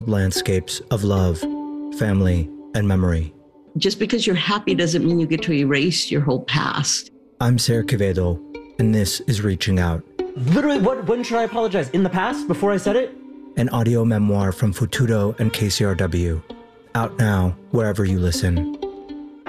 landscapes of love, family, and memory. Just because you're happy doesn't mean you get to erase your whole past. I'm Ser Quevedo, and this is Reaching Out. Literally, when should I apologize? In the past, before I said it? An audio memoir from Futuro and KCRW. Out now, wherever you listen.